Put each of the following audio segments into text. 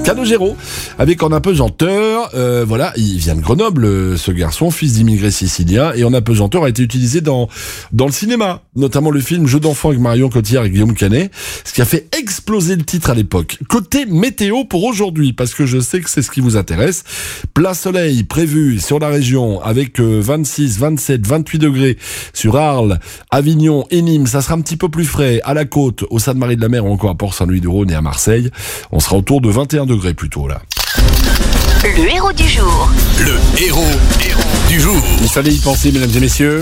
Calogero, avec en apesanteur, voilà, il vient de Grenoble, ce garçon, fils d'immigrés siciliens, et en apesanteur a été utilisé dans le cinéma, notamment le film Jeux d'enfants avec Marion Cotillard et Guillaume Canet, ce qui a fait exploser le titre à l'époque. Côté météo pour aujourd'hui, parce que je sais que c'est ce qui vous intéresse, plein soleil prévu sur la région avec 26, 27, 28 degrés sur Arles, Avignon et Nîmes. Ça sera un petit peu plus frais à la côte, au Stade-Marie de la Mer ou encore à Port-Saint-Louis-du-Rhône et à Marseille. On sera autour de 21 degrés plutôt là. Le héros du jour. Le héros du jour. Il fallait y penser, mesdames et messieurs.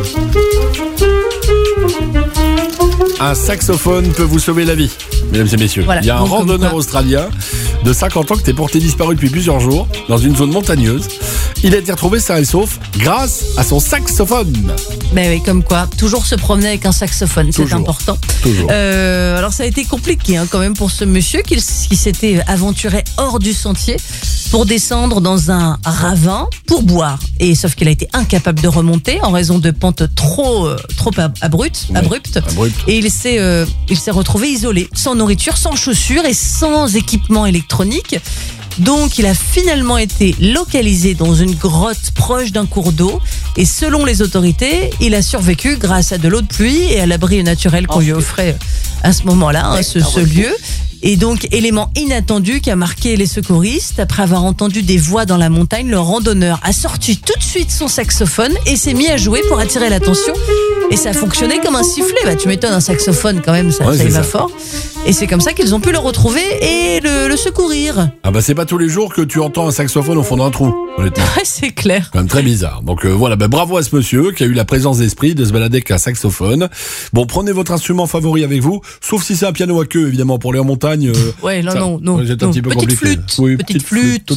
Un saxophone peut vous sauver la vie, mesdames et messieurs. Voilà. Il y a un randonneur australien de 50 ans qui est porté disparu depuis plusieurs jours dans une zone montagneuse. Il a été retrouvé sain et sauf grâce à son saxophone. Ben oui, comme quoi, toujours se promener avec un saxophone, c'est Toujours. important. Toujours. Alors ça a été compliqué quand même pour ce monsieur qui s'était aventuré hors du sentier pour descendre dans un ravin pour boire. Et sauf qu'il a été incapable de remonter en raison de pentes trop abruptes. Et il s'est retrouvé isolé, sans nourriture, sans chaussures et sans équipement électronique. Donc il a finalement été localisé dans une grotte proche d'un cours d'eau et selon les autorités, il a survécu grâce à de l'eau de pluie et à l'abri naturel qu'on lui offrait à ce moment-là, ce lieu. Et donc, élément inattendu qui a marqué les secouristes. Après avoir entendu des voix dans la montagne, le randonneur a sorti tout de suite son saxophone et s'est mis à jouer pour attirer l'attention. Et ça a fonctionné comme un sifflet. Bah, tu m'étonnes, un saxophone quand même, ça y va fort. Et c'est comme ça qu'ils ont pu le retrouver et le secourir. Ah bah c'est pas tous les jours que tu entends un saxophone au fond d'un trou, honnêtement. Ouais, c'est clair. Quand même très bizarre. Donc voilà, bravo à ce monsieur qui a eu la présence d'esprit de se balader avec un saxophone. Bon, prenez votre instrument favori avec vous, sauf si c'est un piano à queue, évidemment, pour aller en montagne. Ouais, non. C'est un petit peu Petite compliqué. flûte. Oui, Petite flûte.